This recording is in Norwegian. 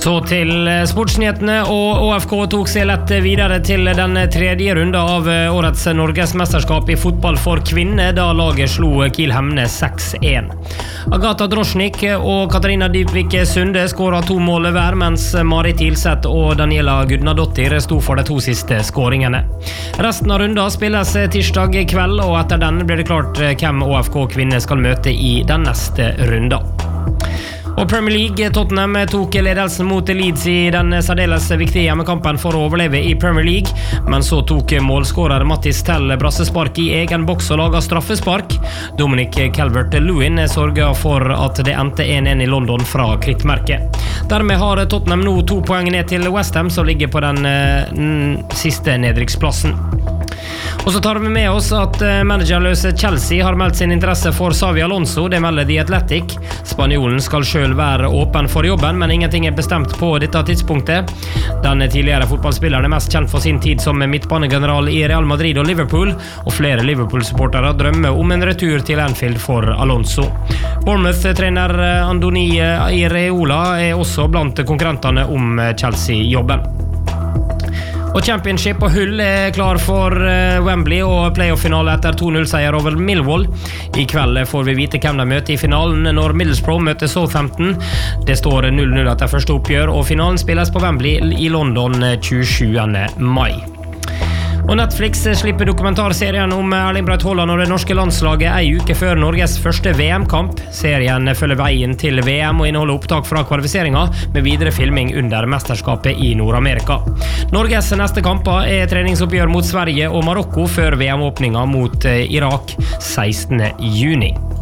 Så til sportsnyhetene, og ÅFK tok seg lett videre til den tredje runde av årets Norgesmesterskap i fotball for kvinner, da laget slo Kiel Hemne 6-1. Agatha Droschnik og Katarina Dybvik Sunde skåret 2 mål hver, mens Marit Hilseth og Daniela Gudnadottir sto for de 2 siste skåringene. Resten av runden spilles tirsdag kveld, og etter den blir det klart hvem ÅFK kvinner skal møte i den neste runden. Og Premier League, Tottenham tok ledelsen mot Leeds i den særdeles viktige hjemmekampen for å overleve i Premier League, men så tok målskårer Mattis Tell brassespark i egen boks og laget straffespark. Dominic Calvert-Lewin sørget for at det endte 1-1 i London fra krittmerket. Dermed har Tottenham nå 2 poeng ned til West Ham, som ligger på den siste nedrykksplassen. Og så tar vi med oss at managerløse Chelsea har meldt sin interesse for Xavi Alonso, det melder The Athletic. Spanjolen skal selv være åpen for jobben, men ingenting er bestemt på dette tidspunktet. Den tidligere fotballspilleren er mest kjent for sin tid som midtbanegeneral i Real Madrid og Liverpool, og flere Liverpool-supportere drømmer om en retur til Anfield for Alonso. Bournemouth-trener Andoni Iraola er også blant konkurrentene om Chelsea-jobben. Og Championship og Hull er klar for Wembley og playoff-finale etter 2-0-seier over Millwall. I kveld får vi vite hvem de møter i finalen når Middlesbrough møter Southampton. Det står 0-0 etter første oppgjør, og finalen spilles på Wembley i London 27. mai. Og Netflix slipper dokumentarserien om Erling Braut Haaland og det norske landslaget en uke før Norges første VM-kamp. Serien følger veien til VM og inneholder opptak fra kvalifiseringen med videre filming under mesterskapet i Nord-Amerika. Norges neste kamper er treningsoppgjør mot Sverige og Marokko før VM-åpningen mot Irak 16. juni.